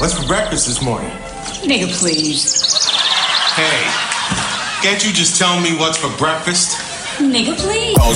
What's for breakfast this morning? Nigga, please. Hey, can't you just tell me what's for breakfast? Nigga, please.